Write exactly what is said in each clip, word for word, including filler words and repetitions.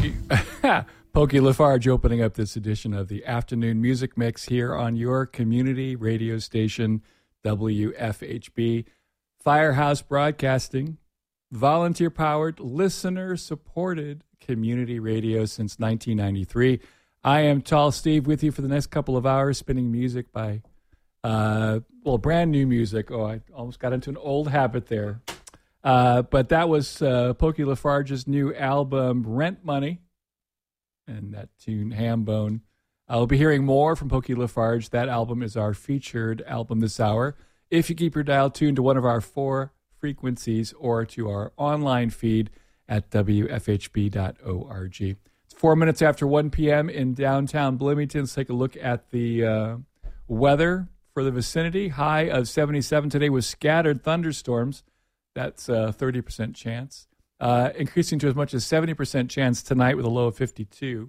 Pokey, Pokey Lafarge opening up this edition of the Afternoon Music Mix here on your community radio station, W F H B. Firehouse Broadcasting, volunteer-powered, listener-supported community radio since nineteen ninety-three. I am Tall Steve with you for the next couple of hours, spinning music by, uh, well, brand new music. Oh, I almost got into an old habit there. Uh, but that was uh, Pokey Lafarge's new album, Rent Money, and that tune, Hambone. I'll be hearing more from Pokey Lafarge. That album is our featured album this hour. If you keep your dial tuned to one of our four frequencies or to our online feed at W F H B dot org. It's four minutes after one p.m. in downtown Bloomington. Let's take a look at the uh, weather for the vicinity. High of seventy-seven today with scattered thunderstorms. That's a thirty percent chance. Uh, increasing to as much as seventy percent chance tonight with a low of fifty-two.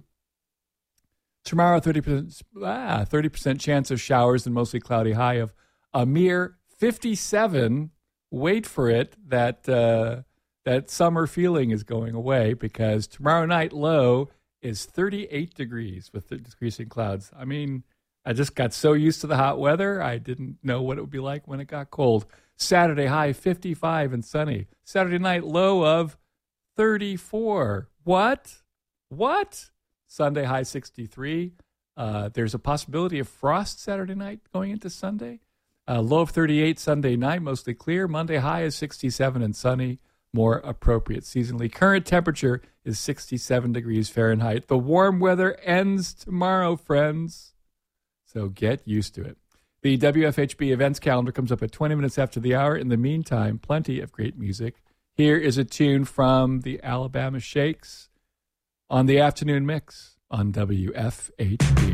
Tomorrow, thirty percent, ah, thirty percent chance of showers and mostly cloudy, high of a mere fifty-seven. Wait for it. That uh, that summer feeling is going away because tomorrow night low is thirty-eight degrees with the decreasing clouds. I mean, I just got so used to the hot weather, I didn't know what it would be like when it got cold. Saturday high fifty-five and sunny. Saturday night low of thirty-four. What? What? Sunday high sixty-three. Uh, there's a possibility of frost Saturday night going into Sunday. Uh, low of thirty-eight Sunday night, mostly clear. Monday high is sixty-seven and sunny, more appropriate seasonally. Current temperature is sixty-seven degrees Fahrenheit. The warm weather ends tomorrow, friends. So get used to it. The W F H B events calendar comes up at twenty minutes after the hour. In the meantime, plenty of great music. Here is a tune from the Alabama Shakes on the Afternoon Mix on W F H B.